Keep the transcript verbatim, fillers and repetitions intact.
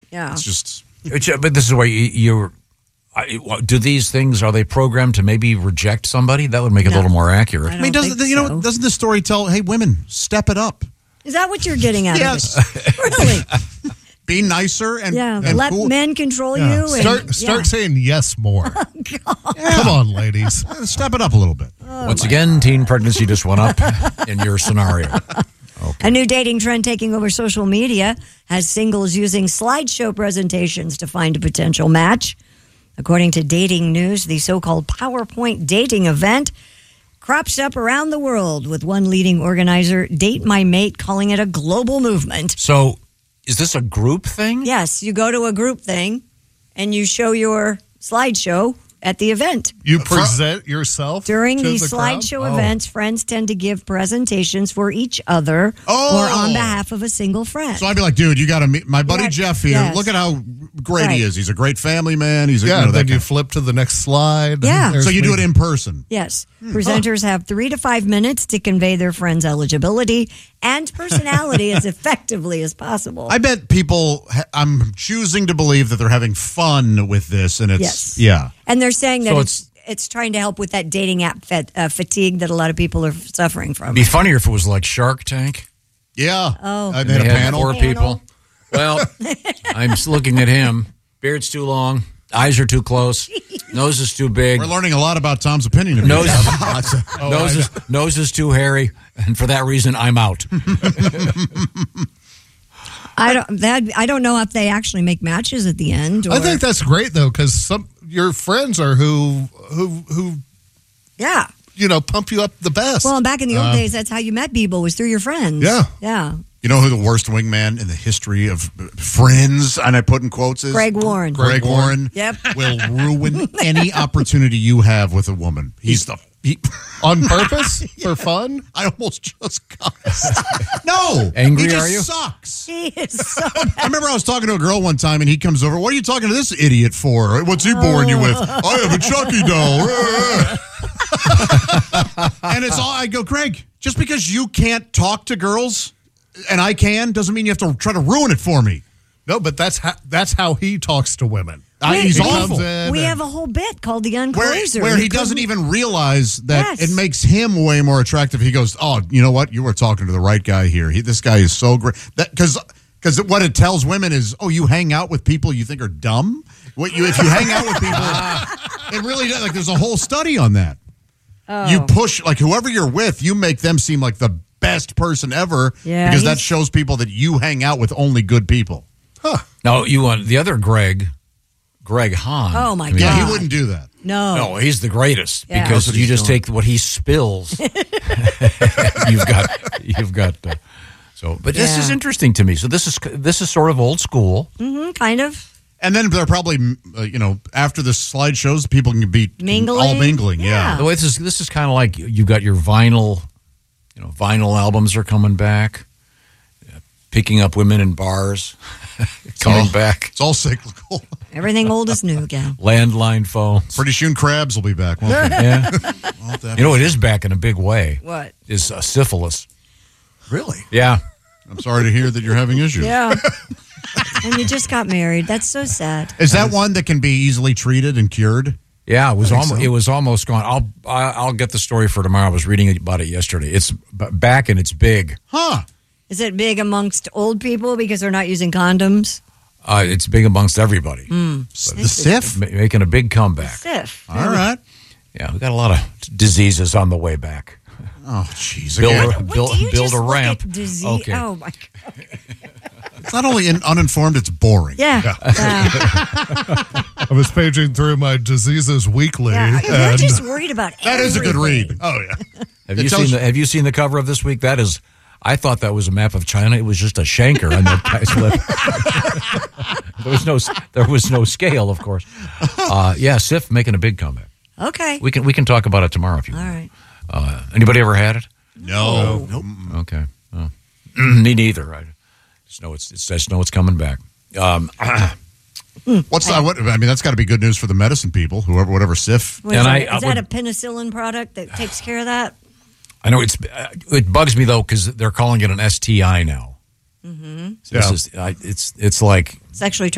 Yeah. It's just. It's, but this is why you, you're. I, do these things, are they programmed to maybe reject somebody? That would make it No. a little more accurate. I I mean, don't doesn't think you know? so. Doesn't the story tell? Hey, women, step it up. Is that what you're getting at? Yes. Really? Be nicer and Yeah. and Let cool. men control Yeah. you. And, Start start yeah. saying yes more. Come on, ladies. Step it up a little bit. Once again, teen pregnancy just went up in your scenario. A new dating trend taking over social media has singles using slideshow presentations to find a potential match. According to Dating News, the so-called PowerPoint dating event crops up around the world, with one leading organizer, Date My Mate, calling it a global movement. So, is this a group thing? Yes, you go to a group thing and you show your slideshow at the event. You present yourself During to these the crowd? slideshow Oh. events, friends tend to give presentations for each other Oh. or on behalf of a single friend. So I'd be like, dude, you got to meet my buddy Yeah, Jeff here. yes. Look at how great Right. he is. He's a great family man. He's a, Yeah, you know, that then you kind flip to the next slide. Yeah. There's So you do me. it in person. Yes. Presenters have three to five minutes to convey their friend's eligibility and personality as effectively as possible. I bet people. Ha- I'm choosing to believe that they're having fun with this, and it's Yes. yeah. And they're saying that So it's, it's trying to help with that dating app fat, uh, fatigue that a lot of people are suffering from. It'd be funnier if it was like Shark Tank. Yeah. Oh. I They made a had panel. four people. Well, I'm just looking at him. Beard's too long. Eyes are too close. Nose is too big. We're learning a lot about Tom's opinion. Of Nose, you. Oh, nose, I is, nose is too hairy, and for that reason, I'm out. I don't. That I don't know if they actually make matches at the end. Or, I think that's great though, because some your friends are who who who yeah. you know pump you up the best. Well, and back in the old Uh, days, that's how you met people, was through your friends. Yeah. Yeah. You know who the worst wingman in the history of Friends, and I put in quotes, is? Greg Warren. Greg Warren. Yep. Will ruin any opportunity you have with a woman. He's the. He, on purpose for fun. I almost just cussed. No. Angry, he just are you? sucks. He is so I remember I was talking to a girl one time, and he comes over. What are you talking to this idiot for? What's he boring you with? I have a Chucky doll. And it's all, I go, Greg, just because you can't talk to girls and I can, doesn't mean you have to try to ruin it for me. No, but that's how that's how he talks to women. I, Wait, he's He we- awful. comes in We and- have a whole bit called the Where, Uncloser. where he couldn't- doesn't even realize that Yes. it makes him way more attractive. He goes, "Oh, you know what? You were talking to the right guy here. He, this guy is so great." That because because what it tells women is, "Oh, you hang out with people you think are dumb. What you if you hang out with people, it really does. Like there's a whole study on that. Oh. You push like whoever you're with, you make them seem like the best person ever Yeah, because that he's- shows people that you hang out with only good people. No, you want the other Greg, Greg Hahn. Oh, my I mean, Yeah, God. he wouldn't do that. No. No, he's the greatest Yeah. because That's what you he's just doing. take what he spills. you've got, you've got. Uh, so, but this Yeah. is interesting to me. So this is this is sort of old school. Mhm, kind of. And then they're probably, uh, you know, after the slideshows, people can be Mingling? all mingling. Yeah. The way this is, this is kind of like you got your vinyl, you know, vinyl albums are coming back. Uh, Picking up women in bars, coming all- back. It's all cyclical. Everything old is new again. Landline phones. Pretty soon, crabs will be back. Won't they? Yeah, Won't that you know it is back in a big way. What? Is uh, syphilis? Really? Yeah, I'm sorry to hear that you're having issues. Yeah. And you just got married. That's so sad. Is that one that can be easily treated and cured? yeah. It was think almost so. it was almost gone. I'll I- I'll get the story for tomorrow. I was reading about it yesterday. It's b- back and it's big. Huh. Is it big amongst old people because they're not using condoms? Uh, it's big amongst everybody. Hmm. The Sif? Ma- making a big comeback. Sif. All right. Yeah, we got a lot of diseases on the way back. Oh, jeez. Build Again. a- What, build do you build just a look ramp. at disease? Okay. Oh, my God. It's not only in, uninformed, it's boring. Yeah. Yeah. I was paging through my diseases weekly. Yeah. You're and just worried about That is a good everything. read. Oh, yeah. Have It you tells seen you- the Have you seen the cover of this week? That is, I thought that was a map of China. It was just a shanker on that guy's lip. there was no There was no scale, of course. Uh, yeah, Sif making a big comeback. Okay. We can we can talk about it tomorrow if you All want. right. Uh, anybody ever had it? No. Nope. Okay. Oh. Me neither. I just know it's, it's I just know it's coming back. Um, What's that? What, I mean, that's got to be good news for the medicine people, whoever, whatever Sif. What is And that, I- is I that would- a penicillin product that takes care of that? I know it's uh, it bugs me though because they're calling it an S T I now. Mm-hmm. So Yeah. this is, I, it's it's like Sexually